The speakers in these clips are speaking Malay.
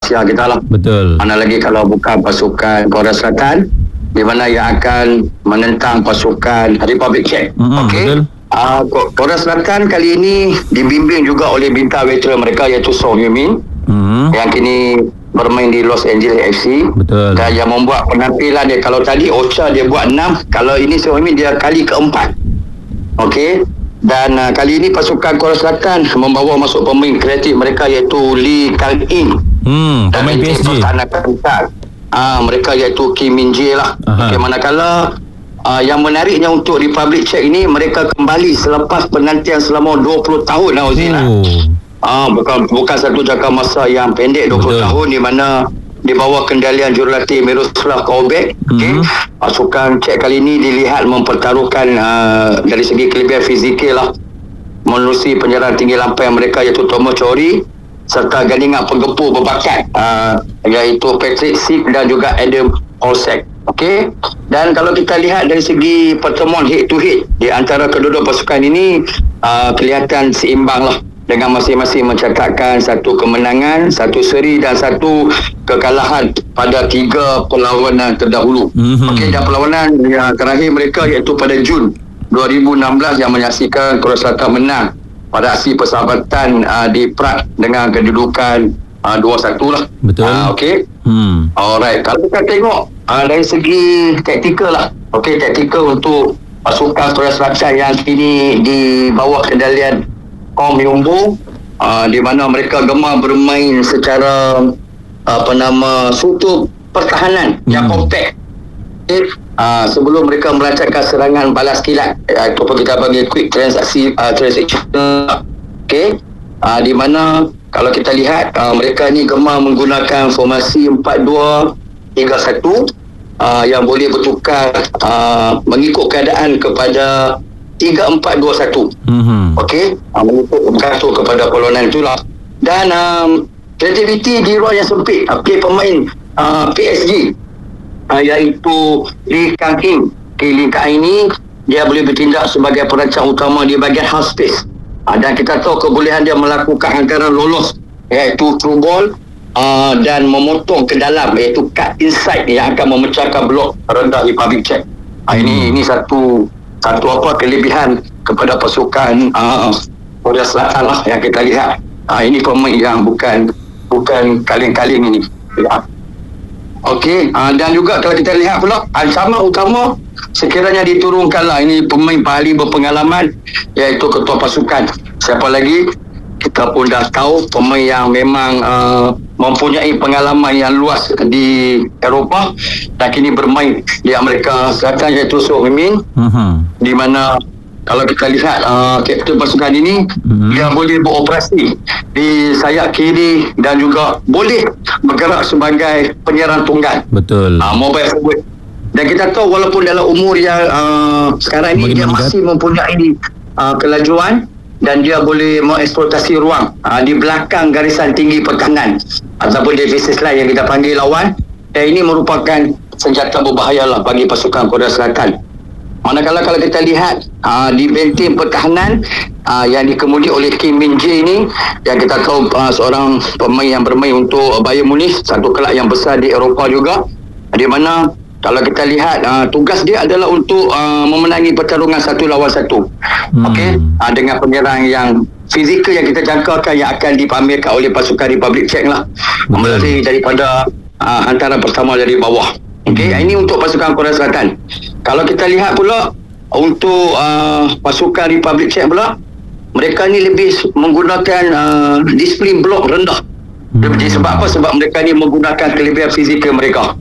rahsia kita lah. Betul. Mana lagi kalau bukan pasukan Korea Selatan, di mana yang akan menentang pasukan Republic Czech. Okey. Korea Selatan kali ini dibimbing juga oleh bintang veteran mereka iaitu Song Heung-min yang kini bermain di Los Angeles FC. Betul. Dan yang membuat penampilan dia, kalau tadi Ocha dia buat 6, kalau ini Song Heung-min dia kali keempat. Okey. Dan kali ini pasukan Korea Selatan membawa masuk pemain kreatif mereka iaitu Lee Kang-in. Pemain PSG. Mereka iaitu Kim Min-jae lah. Okay, manakala yang menariknya untuk Republic Czech ini, mereka kembali selepas penantian selama 20 tahun lah, Uzina. Bukan satu jangka masa yang pendek, 20 tahun, di mana di bawah kendalian jurulatih Miroslav Koubek. Pasukan Czech kali ini dilihat mempertaruhkan dari segi kelebihan fizikal lah, menerusi penyerang tinggi lampai mereka iaitu Tomo Chori serta gandingan penggempur berbakat iaitu Patrick Schick dan juga Adam Olsek. Okey. Dan kalau kita lihat dari segi pertemuan head to head di antara kedua-dua pasukan ini, kelihatan seimbang lah, dengan masing-masing mencatatkan satu kemenangan, satu seri dan satu kekalahan pada 3 perlawanan terdahulu. Okey, dan perlawanan yang terakhir mereka iaitu pada Jun 2016 yang menyaksikan Korea Selatan menang pada aksi persahabatan di Prague dengan kedudukan 2-1 lah. Betul. Okey. Alright, kalau kita tengok dari segi taktikal lah. Okey, taktikal untuk pasukan Korea Selatan yang kini di bawah kendalian Kong Myung-boo, di mana mereka gemar bermain secara struktur pertahanan yang kompak. Sebelum mereka melancarkan serangan balas kilat, ataupun kita panggil quick transaction. Okey, di mana kalau kita lihat mereka ni gemar menggunakan formasi 4-2-3-1 yang boleh bertukar mengikut keadaan kepada 3-4-2-1. Okey, mengikut bergantung kepada perlawanan itulah. Dan kreativiti di ruang yang sempit. Okey, pemain PSG iaitu Lee Kang-in. Lee Kang-in ini dia boleh bertindak sebagai perancang utama di bahagian half space. Dan kita tahu kebolehan dia melakukan hantaran lolos iaitu through ball dan memotong ke dalam iaitu cut inside yang akan memecahkan blok rendah Republic Czech. Ini satu kelebihan kepada pasukan Korea Selatan lah yang kita lihat. Ini pemain yang bukan kaleng-kaleng ini. Okey, dan juga kalau kita lihat pula ancaman utama sekiranya diturunkanlah ini pemain paling berpengalaman iaitu ketua pasukan. Siapa lagi? Kita pun dah tahu pemain yang memang mempunyai pengalaman yang luas di Eropah dan kini bermain di Amerika Selatan iaitu Song Heung-min. Di mana kalau kita lihat kapten pasukan ini dia boleh beroperasi di sayap kiri dan juga boleh bergerak sebagai penyerang tunggal. Betul. Mobile forward. Dan kita tahu walaupun dalam umur yang sekarang ini dia masih mempunyai kelajuan dan dia boleh mengeksploitasi ruang di belakang garisan tinggi pertahanan ataupun defensive line yang kita panggil lawan. Dan ini merupakan senjata berbahaya lah bagi pasukan Korea Selatan. Manakala kalau kita lihat di benteng pertahanan yang dikemudi oleh Kim Min-jae ini, yang kita tahu seorang pemain yang bermain untuk Bayern Munich, satu kelab yang besar di Eropah juga, di mana kalau kita lihat tugas dia adalah untuk memenangi pertarungan 1 lawan 1. Okey, dengan penyerang yang fizikal yang kita jangkakan yang akan dipamerkan oleh pasukan Republic Czech lah, melalui daripada hantaran pertama dari bawah. Okey, ini untuk pasukan Korea Selatan. Kalau kita lihat pula untuk pasukan Republic Czech pula, mereka ni lebih menggunakan disiplin blok rendah. Sebab apa? Sebab mereka ni menggunakan kelebihan fizikal mereka.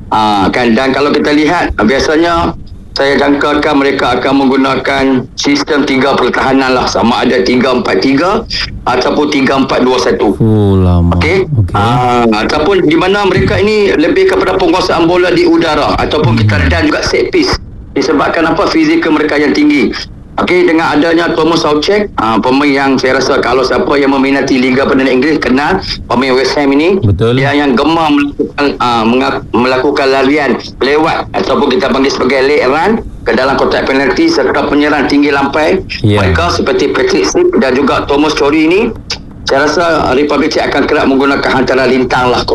Dan kalau kita lihat biasanya saya jangkakan mereka akan menggunakan sistem 3 pertahanan lah, sama ada 3-4-3 ataupun 3-4-2-1. Lama. Okey. Ataupun di mana mereka ini lebih kepada penguasaan bola di udara ataupun kita dan juga set piece. Disebabkan apa? Fizikal mereka yang tinggi. Okey, dengan adanya Thomas Soucek, pemain yang saya rasa kalau siapa yang meminati Liga Perdana Inggeris kenal pemain West Ham ini. Betul. Yang gemar melakukan larian lewat ataupun kita panggil sebagai late run ke dalam kotak penalti serta penyerang tinggi lampai. Mereka seperti Patrick Schick dan juga Thomas Chori ini, saya rasa Republic Czech akan kerap menggunakan hantaran lintang lah